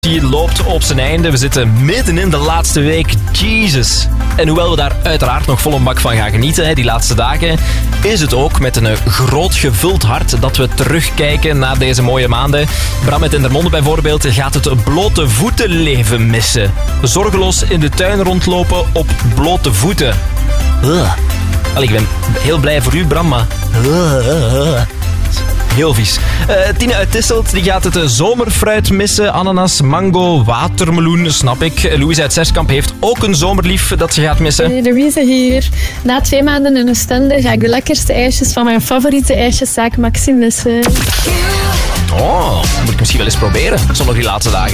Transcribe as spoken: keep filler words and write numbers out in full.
Die loopt op zijn einde. We zitten midden in de laatste week. Jesus. En hoewel we daar uiteraard nog vol een bak van gaan genieten, hè, die laatste dagen, is het ook met een groot gevuld hart dat we terugkijken naar deze mooie maanden. Bram uit Dendermonde bijvoorbeeld gaat het blote voetenleven missen. Zorgeloos in de tuin rondlopen op blote voeten. Ugh. Allee, ik ben heel blij voor u, Bram, maar... Heel vies. Uh, Tine uit Tisselt die gaat het zomerfruit missen. Ananas, mango, watermeloen, snap ik. Louise uit Zerskamp heeft ook een zomerlief dat ze gaat missen. Hey, Louise hier. Na twee maanden in Oostende ga ik de lekkerste ijsjes van mijn favoriete ijsjeszaak Maxime missen. Oh, dat moet ik misschien wel eens proberen. Zonder die laatste dagen.